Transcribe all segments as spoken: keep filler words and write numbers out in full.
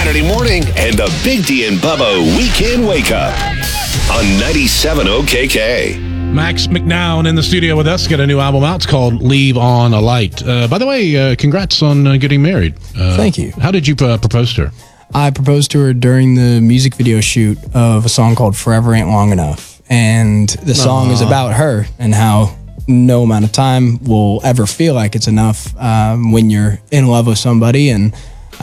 Saturday morning and the Big D and Bubba Weekend Wake Up on ninety-seven O K K. Max McNown in the studio with us. Got a new album out. It's called Leave on a Light. Uh, by the way, uh, congrats on uh, getting married. Uh, Thank you. How did you uh, propose to her? I proposed to her during the music video shoot of a song called Forever Ain't Long Enough. And the song Aww. is about her and how no amount of time will ever feel like it's enough um, when you're in love with somebody. And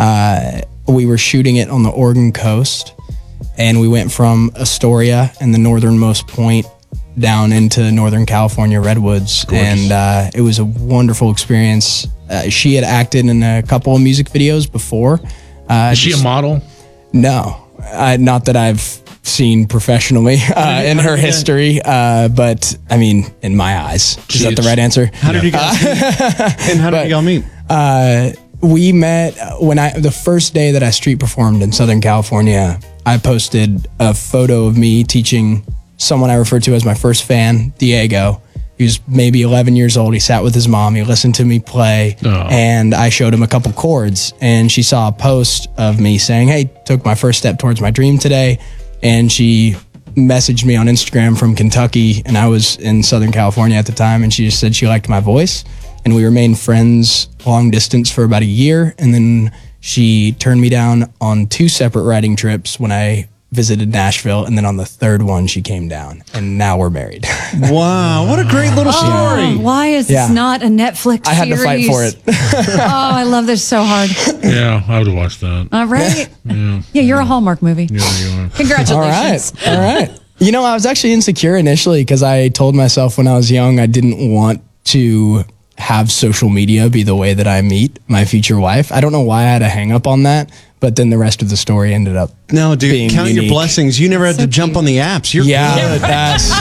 uh, we were shooting it on the Oregon coast. And we went from Astoria and the northernmost point down into Northern California redwoods. Gorgeous. And uh, it was a wonderful experience. Uh, she had acted in a couple of music videos before. Uh, Is she just, a model? No, uh, not that I've seen professionally uh, in her history. Uh, but I mean, in my eyes, is that the right answer? How did you guys meet? And how did but, y'all meet? Uh, we met when I the first day that I street performed in Southern California. I posted a photo of me teaching someone I refer to as my first fan, Diego. He was maybe eleven years old. He sat with his mom. He listened to me play, oh. and I showed him a couple chords. And she saw a post of me saying, "Hey, took my first step towards my dream today." And she messaged me on Instagram from Kentucky, and I was in Southern California at the time. And she just said she liked my voice, and we remained friends long distance for about a year. And then she turned me down on two separate writing trips when I visited Nashville, and then on the third one she came down, and now we're married. Wow, what a great little story. Oh, why is yeah. this not a Netflix series? I had to fight for it. Oh, I love this so hard. Yeah, I would have watched that. All right. Yeah, yeah you're a Hallmark movie. Yeah, you are. Congratulations. All right. All right. You know, I was actually insecure initially because I told myself when I was young I didn't want to have social media be the way that I meet my future wife. I don't know why I had a hang up on that, but then the rest of the story ended up No, dude, being count unique. your blessings. You never had So to jump cute. on the apps. You're yeah, good. that's